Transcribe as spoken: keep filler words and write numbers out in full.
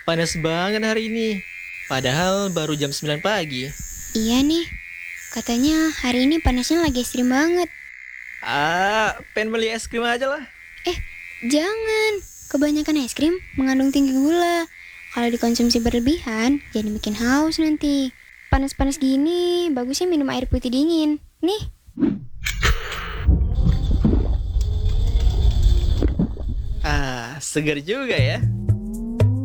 Panas banget hari ini. Padahal baru jam sembilan pagi. Iya nih, katanya hari ini panasnya lagi ekstrim banget. Ah, pengen beli es krim aja lah. Eh, jangan. Kebanyakan es krim mengandung tinggi gula. Kalau dikonsumsi berlebihan, jadi bikin haus nanti. Panas-panas gini, bagusnya minum air putih dingin. Nih, Ah, segar juga ya.